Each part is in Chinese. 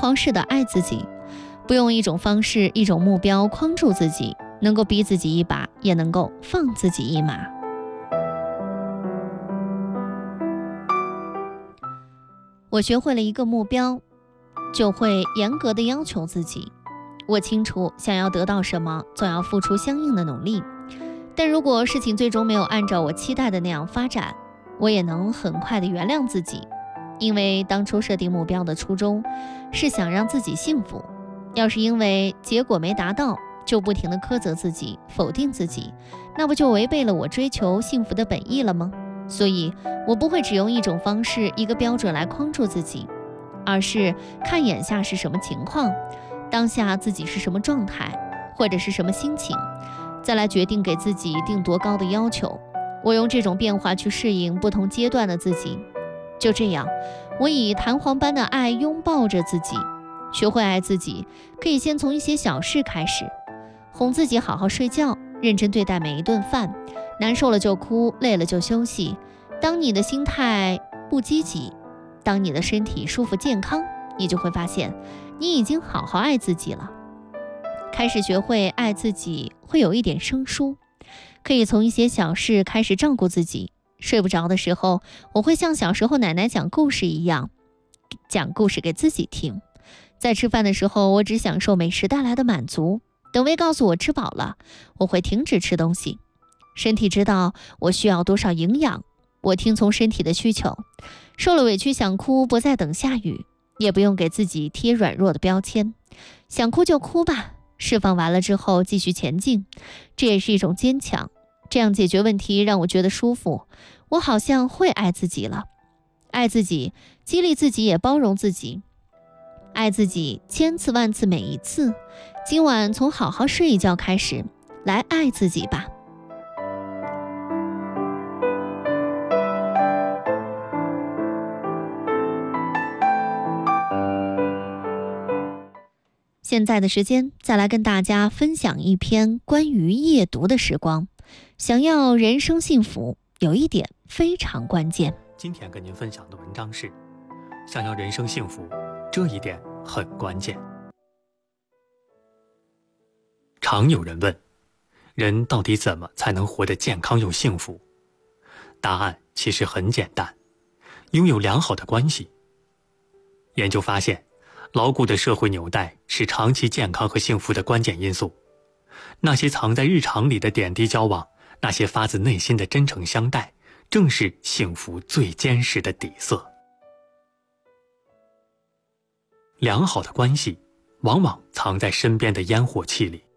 皇式的爱自己，不用一种方式、一种目标框住自己，能够逼自己一把，也能够放自己一马。我学会了一个目标，就会严格的要求自己。我清楚想要得到什么，总要付出相应的努力。但如果事情最终没有按照我期待的那样发展，我也能很快的原谅自己，因为当初设定目标的初衷是想让自己幸福。要是因为结果没达到，就不停地苛责自己、否定自己，那不就违背了我追求幸福的本意了吗？所以我不会只用一种方式、一个标准来框住自己，而是看眼下是什么情况，当下自己是什么状态，或者是什么心情，再来决定给自己定多高的要求。我用这种变化去适应不同阶段的自己。就这样，我以弹簧般的爱拥抱着自己。学会爱自己，可以先从一些小事开始，哄自己好好睡觉，认真对待每一顿饭，难受了就哭，累了就休息。当你的心态不积极，当你的身体舒服健康，你就会发现你已经好好爱自己了。开始学会爱自己会有一点生疏，可以从一些小事开始照顾自己。睡不着的时候，我会像小时候奶奶讲故事一样，讲故事给自己听。在吃饭的时候，我只享受美食带来的满足，等胃告诉我吃饱了，我会停止吃东西。身体知道我需要多少营养，我听从身体的需求。受了委屈想哭，不再等下雨，也不用给自己贴软弱的标签。想哭就哭吧，释放完了之后继续前进，这也是一种坚强。这样解决问题让我觉得舒服，我好像会爱自己了。爱自己，激励自己，也包容自己。爱自己千次万次每一次。今晚从好好睡一觉开始，来爱自己吧。现在的时间，再来跟大家分享一篇关于夜读的时光。想要人生幸福，有一点非常关键。 今天跟您分享的文章是：想要人生幸福，这一点很关键。常有人问，人到底怎么才能活得健康又幸福？答案其实很简单，拥有良好的关系。研究发现，牢固的社会纽带是长期健康和幸福的关键因素。那些藏在日常里的点滴交往，那些发自内心的真诚相待，正是幸福最坚实的底色。良好的关系往往藏在身边的烟火气里。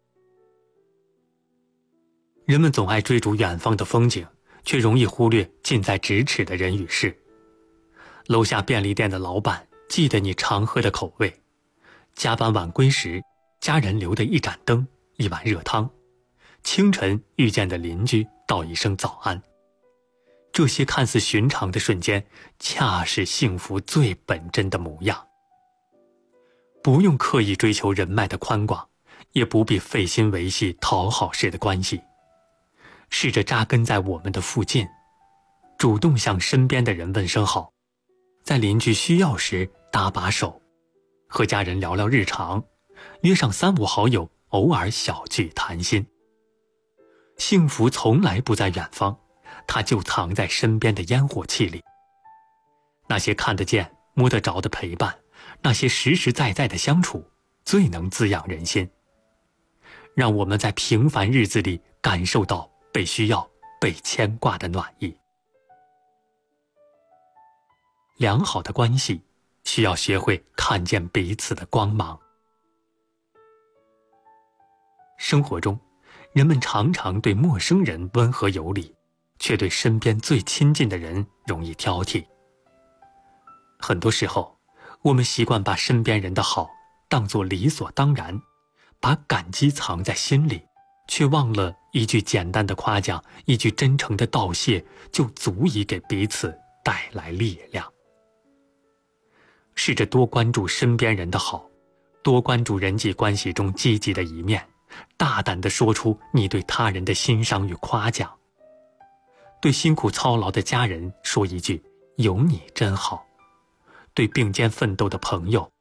人们总爱追逐远方的风景，却容易忽略近在咫尺的人与事。楼下便利店的老板记得你常喝的口味，加班晚归时家人留的一盏灯，一碗热汤，清晨遇见的邻居道一声早安。这些看似寻常的瞬间，恰是幸福最本真的模样。不用刻意追求人脉的宽广，也不必费心维系讨好式的关系。试着扎根在我们的附近，主动向身边的人问声好，在邻居需要时搭把手，和家人聊聊日常，约上3、5好友偶尔小聚谈心。幸福从来不在远方，它就藏在身边的烟火气里。那些看得见摸得着的陪伴，那些实实在在的相处，最能滋养人心。让我们在平凡日子里感受到被需要、被牵挂的暖意。良好的关系需要学会看见彼此的光芒。生活中，人们常常对陌生人温和有礼，却对身边最亲近的人容易挑剔。很多时候，我们习惯把身边人的好当作理所当然，把感激藏在心里，却忘了一句简单的夸奖，一句真诚的道谢，就足以给彼此带来力量。试着多关注身边人的好，多关注人际关系中积极的一面，大胆地说出你对他人的欣赏与夸奖。对辛苦操劳的家人说一句有你真好，对并肩奋斗的朋友